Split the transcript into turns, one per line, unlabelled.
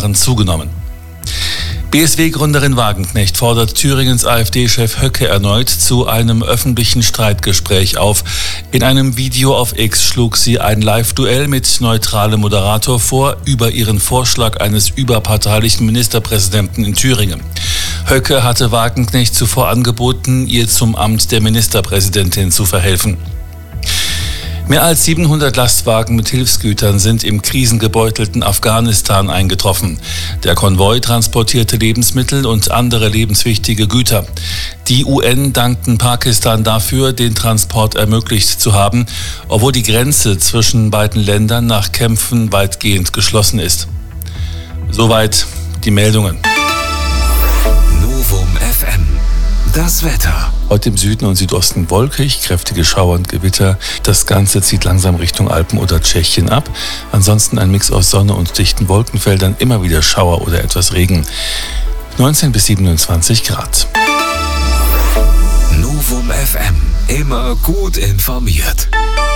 Jahren zugenommen. BSW-Gründerin Wagenknecht fordert Thüringens AfD-Chef Höcke erneut zu einem öffentlichen Streitgespräch auf. In einem Video auf X schlug sie ein Live-Duell mit neutralem Moderator vor über ihren Vorschlag eines überparteilichen Ministerpräsidenten in Thüringen. Höcke hatte Wagenknecht zuvor angeboten, ihr zum Amt der Ministerpräsidentin zu verhelfen. Mehr als 700 Lastwagen mit Hilfsgütern sind im krisengebeutelten Afghanistan eingetroffen. Der Konvoi transportierte Lebensmittel und andere lebenswichtige Güter. Die UN dankten Pakistan dafür, den Transport ermöglicht zu haben, obwohl die Grenze zwischen beiden Ländern nach Kämpfen weitgehend geschlossen ist. Soweit die Meldungen.
Novum FM. Das Wetter.
Heute im Süden und Südosten wolkig, kräftige Schauer und Gewitter. Das Ganze zieht langsam Richtung Alpen oder Tschechien ab. Ansonsten ein Mix aus Sonne und dichten Wolkenfeldern, immer wieder Schauer oder etwas Regen. 19 bis 27 Grad.
Novum FM. Immer gut informiert.